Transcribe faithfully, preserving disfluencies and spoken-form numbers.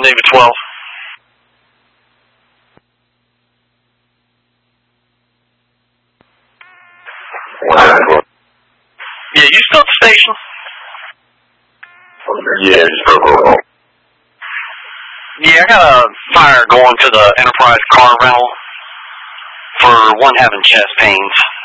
on Navy twelve. Yeah, you still at the station? Yeah, just go, go, go. Yeah, I got a fire going to the Enterprise car rental for one having chest pains.